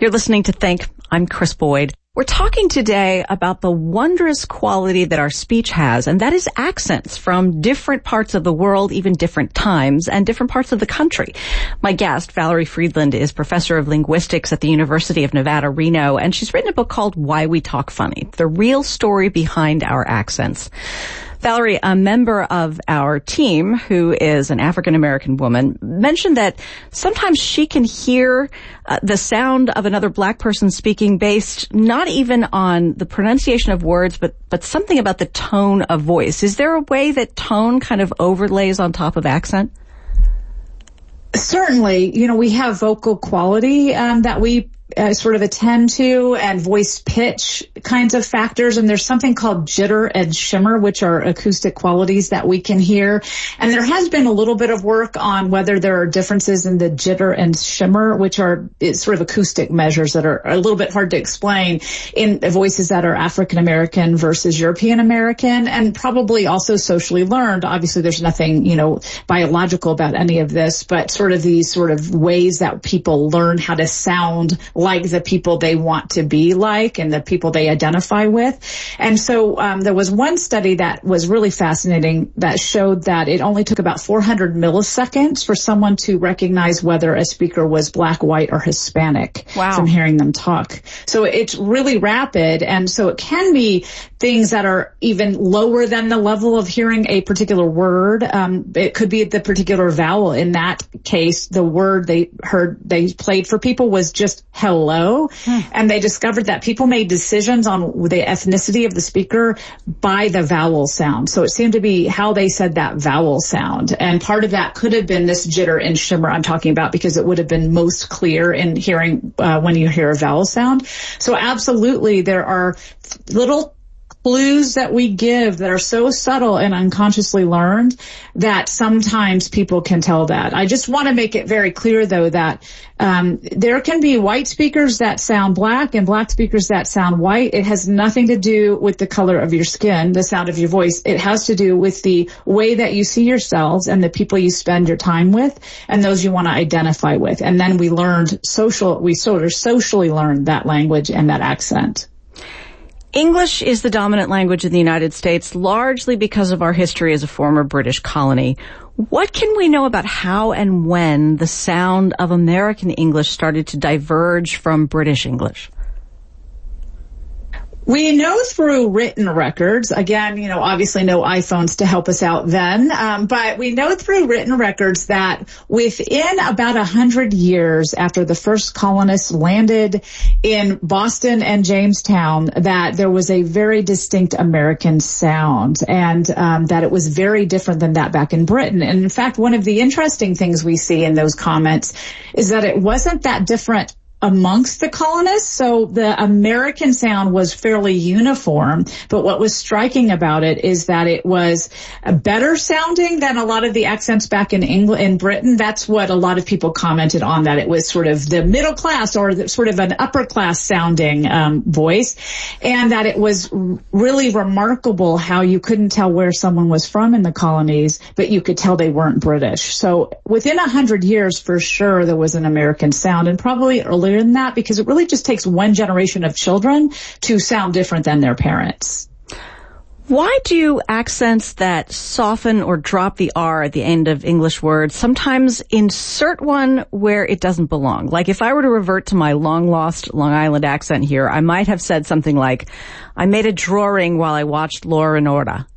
You're listening to Think. I'm Chris Boyd. We're talking today about the wondrous quality that our speech has, and that is accents from different parts of the world, even different times, and different parts of the country. My guest, Valerie Friedland, is professor of linguistics at the University of Nevada, Reno, and she's written a book called Why We Talk Funny, the real story behind our accents. Valerie, a member of our team who is an African-American woman, mentioned that sometimes she can hear the sound of another black person speaking based not even on the pronunciation of words, but something about the tone of voice. Is there a way that tone kind of overlays on top of accent? Certainly. You know, we have vocal quality that we sort of attend to, and voice pitch kinds of factors. And there's something called jitter and shimmer, which are acoustic qualities that we can hear. And there has been a little bit of work on whether there are differences in the jitter and shimmer, which are sort of acoustic measures that are a little bit hard to explain in voices that are African American versus European American, and probably also socially learned. Obviously, there's nothing, biological about any of this, but sort of these sort of ways that people learn how to sound like the people they want to be like and the people they identify with. And so there was one study that was really fascinating that showed that it only took about 400 milliseconds for someone to recognize whether a speaker was black, white, or Hispanic from hearing them talk. So it's really rapid, and so it can be things that are even lower than the level of hearing a particular word. It could be the particular vowel. In that case, the word they played for people was just hello. And they discovered that people made decisions on the ethnicity of the speaker by the vowel sound. So it seemed to be how they said that vowel sound. And part of that could have been this jitter and shimmer I'm talking about, because it would have been most clear in hearing when you hear a vowel sound. So absolutely, there are little clues that we give that are so subtle and unconsciously learned that sometimes people can tell that. I just want to make it very clear, though, that there can be white speakers that sound black and black speakers that sound white. It has nothing to do with the color of your skin, the sound of your voice. It has to do with the way that you see yourselves and the people you spend your time with and those you want to identify with. And then we sort of socially learned that language and that accent. English is the dominant language in the United States, largely because of our history as a former British colony. What can we know about how and when the sound of American English started to diverge from British English? We know through written records, again, obviously no iPhones to help us out then, but we know through written records that within about 100 years after the first colonists landed in Boston and Jamestown, that there was a very distinct American sound, and that it was very different than that back in Britain. And in fact, one of the interesting things we see in those comments is that it wasn't that different amongst the colonists. So the American sound was fairly uniform, but what was striking about it is that it was better sounding than a lot of the accents back in England, in Britain. That's what a lot of people commented on, that it was sort of the middle class or sort of an upper class sounding voice, and that it was really remarkable how you couldn't tell where someone was from in the colonies, but you could tell they weren't British. So within 100 years, for sure, there was an American sound, and probably earlier than that, because it really just takes one generation of children to sound different than their parents. Why do accents that soften or drop the R at the end of English words sometimes insert one where it doesn't belong? Like if I were to revert to my long-lost Long Island accent here, I might have said something like, I made a drawing while I watched Law and Order.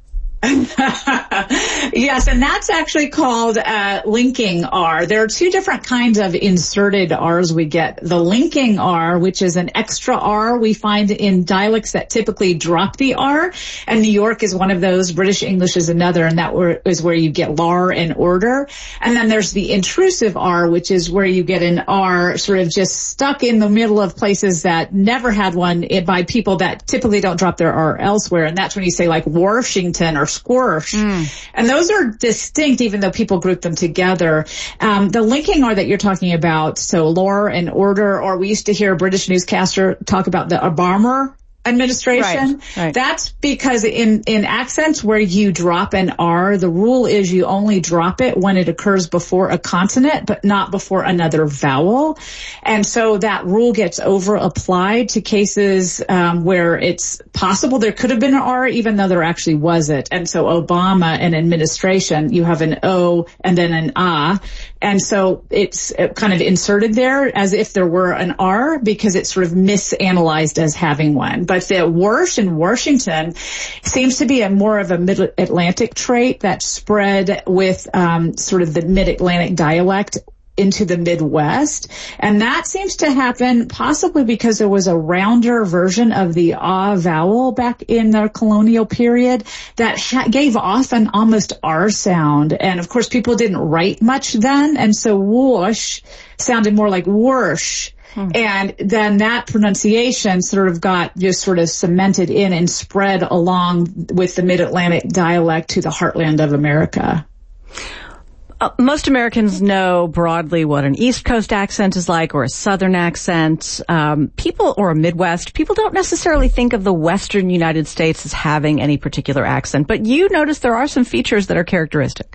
Yes, and that's actually called linking R. There are two different kinds of inserted R's we get. The linking R, which is an extra R we find in dialects that typically drop the R, and New York is one of those, British English is another, and that is where you get law and order. And then there's the intrusive R, which is where you get an R sort of just stuck in the middle of places that never had one by people that typically don't drop their R elsewhere, and that's when you say like Washington or squirsh. And those are distinct, even though people group them together. The linking R that you're talking about, so law and order, or we used to hear a British newscaster talk about the Obama administration. Right. That's because in accents where you drop an R, the rule is you only drop it when it occurs before a consonant, but not before another vowel. And so that rule gets over applied to cases where it's possible there could have been an R, even though there actually wasn't. And so Obama and administration, you have an O and then an A. And so it's kind of inserted there as if there were an R because it's sort of misanalyzed as having one. But the Wersh in Washington seems to be a more of a mid-Atlantic trait that spread with sort of the mid-Atlantic dialect into the Midwest. And that seems to happen possibly because there was a rounder version of the ah vowel back in the colonial period that gave off an almost R sound. And of course, people didn't write much then. And so whoosh sounded more like whoosh. And then that pronunciation sort of got just sort of cemented in and spread along with the Mid-Atlantic dialect to the heartland of America. Most Americans know broadly what an East Coast accent is like or a Southern accent. Or a Midwest. People don't necessarily think of the Western United States as having any particular accent, but you notice there are some features that are characteristic.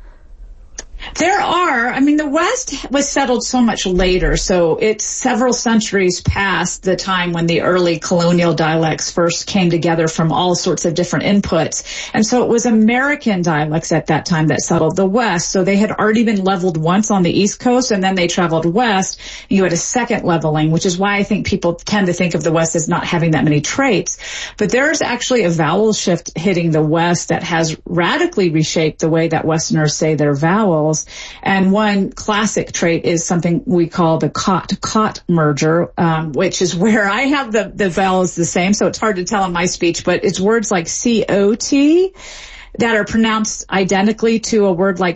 There are. I mean, the West was settled so much later, so it's several centuries past the time when the early colonial dialects first came together from all sorts of different inputs. And so it was American dialects at that time that settled the West. So they had already been leveled once on the East Coast, and then they traveled west. You had a second leveling, which is why I think people tend to think of the West as not having that many traits. But there's actually a vowel shift hitting the West that has radically reshaped the way that Westerners say their vowels. And one classic trait is something we call the cot-cot merger, which is where I have the vowels the same, so it's hard to tell in my speech, but it's words like C-O-T that are pronounced identically to a word like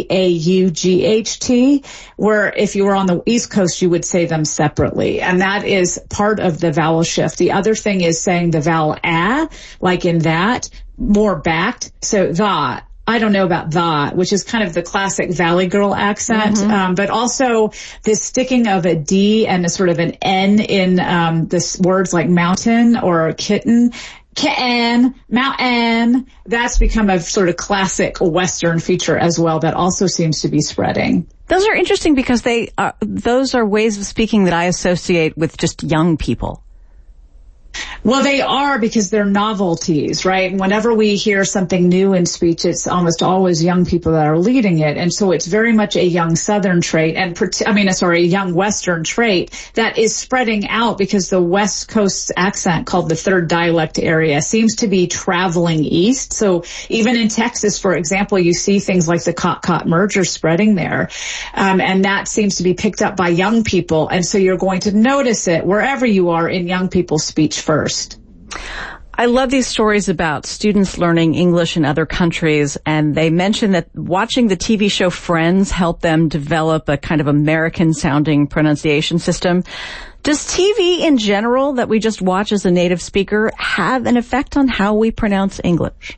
C-A-U-G-H-T, where if you were on the East Coast, you would say them separately. And that is part of the vowel shift. The other thing is saying the vowel A, like in that, more backed. So the. I don't know about the, which is kind of the classic Valley Girl accent, but also this sticking of a D and a sort of an N in this words like mountain or kitten. Kitten, mountain, that's become a sort of classic Western feature as well that also seems to be spreading. Those are interesting because those are ways of speaking that I associate with just young people. Well, they are because they're novelties, right? And whenever we hear something new in speech, it's almost always young people that are leading it. And so it's very much a young Southern trait a young Western trait that is spreading out because the West Coast accent called the third dialect area seems to be traveling east. So even in Texas, for example, you see things like the cot-cot merger spreading there. And that seems to be picked up by young people. And so you're going to notice it wherever you are in young people's speech first. I love these stories about students learning English in other countries, and they mention that watching the TV show Friends helped them develop a kind of American-sounding pronunciation system. Does TV in general that we just watch as a native speaker have an effect on how we pronounce English?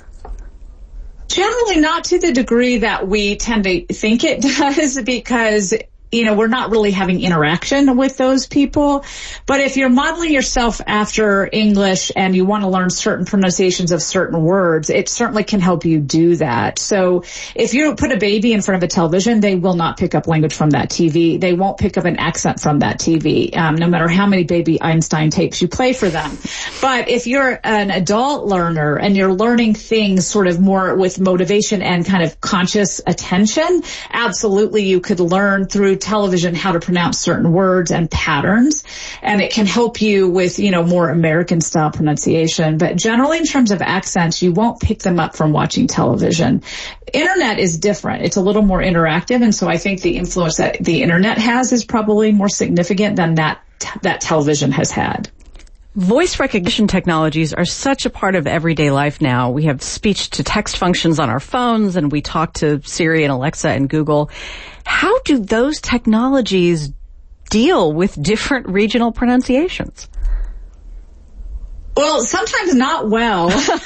Generally not to the degree that we tend to think it does because we're not really having interaction with those people. But if you're modeling yourself after English and you want to learn certain pronunciations of certain words, it certainly can help you do that. So if you put a baby in front of a television, they will not pick up language from that TV. They won't pick up an accent from that TV, no matter how many baby Einstein tapes you play for them. But if you're an adult learner and you're learning things sort of more with motivation and kind of conscious attention, absolutely you could learn through television how to pronounce certain words and patterns, and it can help you with more American style pronunciation. But generally in terms of accents, you won't pick them up from watching television. Internet is different. It's a little more interactive, and so I think the influence that the internet has is probably more significant than that television has had. Voice recognition technologies are such a part of everyday life now. We have speech-to-text functions on our phones, and we talk to Siri and Alexa and Google. How do those technologies deal with different regional pronunciations? Well, sometimes not well.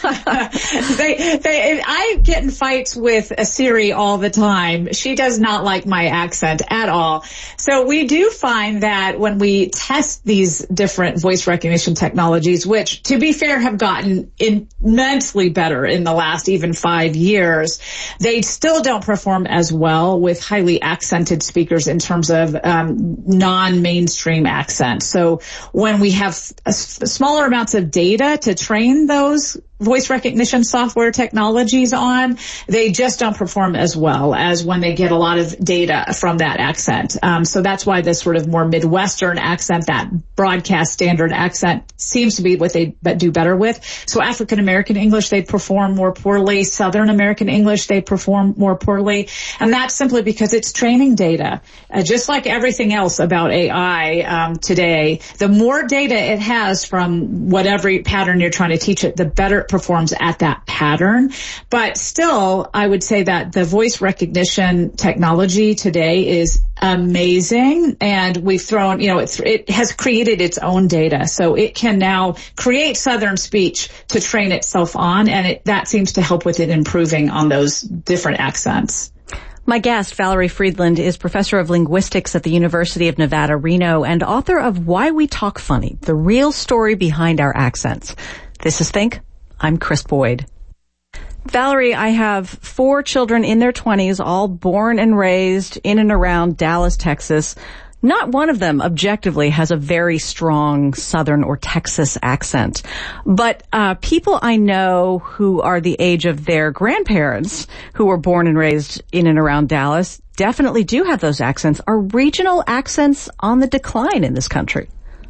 I get in fights with Siri all the time. She does not like my accent at all. So we do find that when we test these different voice recognition technologies, which to be fair have gotten immensely better in the last even 5 years, they still don't perform as well with highly accented speakers in terms of non-mainstream accents. So when we have smaller amounts of data to train those voice recognition software technologies on, they just don't perform as well as when they get a lot of data from that accent. So that's why this sort of more Midwestern accent, that broadcast standard accent, seems to be what they do better with. So African American English, they perform more poorly. Southern American English, they perform more poorly. And that's simply because it's training data. Just like everything else about AI today, the more data it has from whatever pattern you're trying to teach it, the better it performs at that pattern. But still, I would say that the voice recognition technology today is amazing, and we've thrown, it has created its own data, so it can now create Southern speech to train itself on, and that seems to help with it improving on those different accents. My guest, Valerie Friedland, is professor of linguistics at the University of Nevada, Reno, and author of Why We Talk Funny, the real story behind our accents. This is Think. I'm Chris Boyd. Valerie, I have 4 children in their 20s, all born and raised in and around Dallas, Texas. Not one of them objectively has a very strong Southern or Texas accent. But people I know who are the age of their grandparents who were born and raised in and around Dallas definitely do have those accents. Are regional accents on the decline in this country?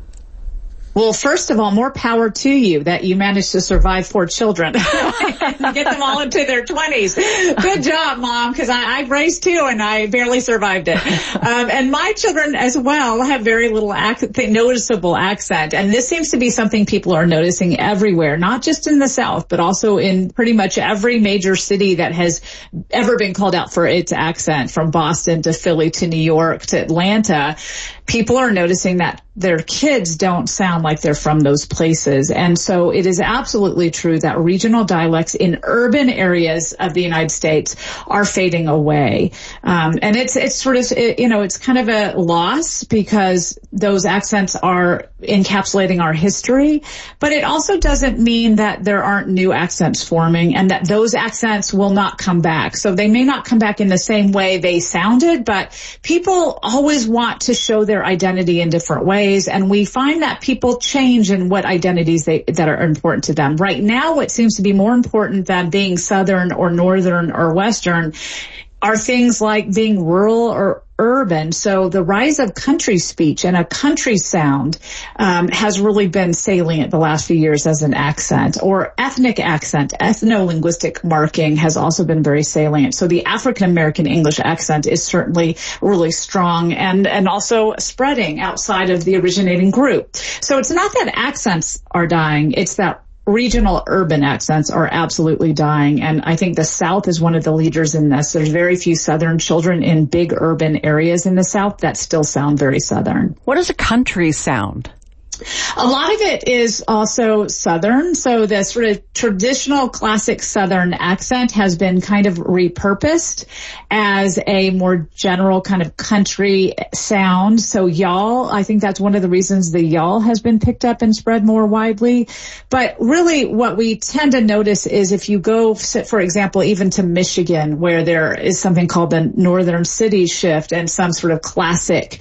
Well, first of all, more power to you that you managed to survive 4 children and get them all into their 20s. Good job, Mom, because I've raised 2 and I barely survived it. And my children as well have very little noticeable accent. And this seems to be something people are noticing everywhere, not just in the South, but also in pretty much every major city that has ever been called out for its accent, from Boston to Philly to New York to Atlanta. People are noticing that their kids don't sound like they're from those places. And so it is absolutely true that regional dialects in urban areas of the United States are fading away. And it's sort of, it's kind of a loss because those accents are encapsulating our history, but it also doesn't mean that there aren't new accents forming and that those accents will not come back. So they may not come back in the same way they sounded, but people always want to show their identity in different ways. And we find that people change in what identities that are important to them. Right now, what seems to be more important than being Southern or Northern or Western are things like being rural or urban. So the rise of country speech and a country sound has really been salient the last few years as an accent, or ethnic accent. Ethno-linguistic marking has also been very salient. So the African American English accent is certainly really strong and also spreading outside of the originating group. So it's not that accents are dying, it's that regional urban accents are absolutely dying. And I think the South is one of the leaders in this. There's very few Southern children in big urban areas in the South that still sound very Southern. What does a country sound? A lot of it is also Southern. So the sort of traditional classic Southern accent has been kind of repurposed as a more general kind of country sound. So y'all, I think that's one of the reasons the y'all has been picked up and spread more widely. But really what we tend to notice is if you go, for example, even to Michigan, where there is something called the Northern City Shift and some sort of classic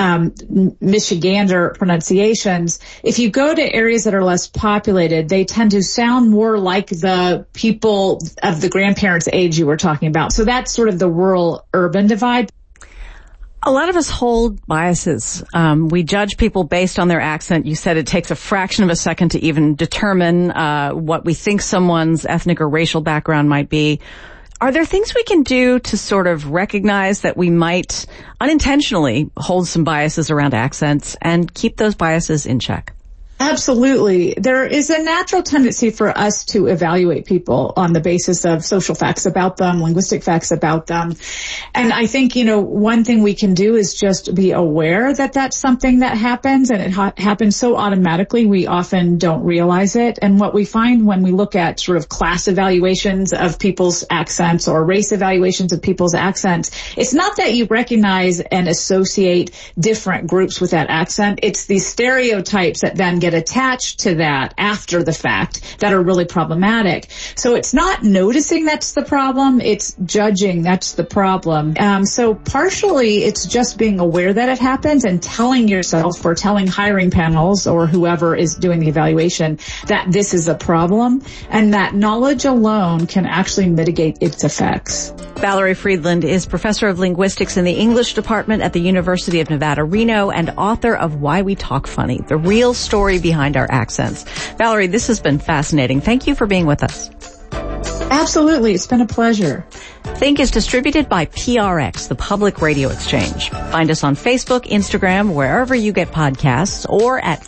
Michigander pronunciation, if you go to areas that are less populated, they tend to sound more like the people of the grandparents' age you were talking about. So that's sort of the rural-urban divide. A lot of us hold biases. We judge people based on their accent. You said it takes a fraction of a second to even determine what we think someone's ethnic or racial background might be. Are there things we can do to sort of recognize that we might unintentionally hold some biases around accents and keep those biases in check? Absolutely. There is a natural tendency for us to evaluate people on the basis of social facts about them, linguistic facts about them. And I think, one thing we can do is just be aware that that's something that happens, and it happens so automatically we often don't realize it. And what we find when we look at sort of class evaluations of people's accents or race evaluations of people's accents, it's not that you recognize and associate different groups with that accent. It's these stereotypes that then get attached to that after the fact that are really problematic. So it's not noticing that's the problem, it's judging that's the problem. So partially it's just being aware that it happens and telling yourself or telling hiring panels or whoever is doing the evaluation that this is a problem, and that knowledge alone can actually mitigate its effects. Valerie Friedland is professor of linguistics in the English department at the University of Nevada, Reno, and author of Why We Talk Funny, the real story behind our accents. Valerie, this has been fascinating. Thank you for being with us. Absolutely. It's been a pleasure. Think is distributed by PRX, the Public Radio Exchange. Find us on Facebook, Instagram, wherever you get podcasts, or at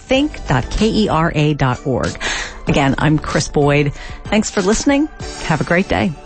think.kera.org. Again, I'm Chris Boyd. Thanks for listening. Have a great day.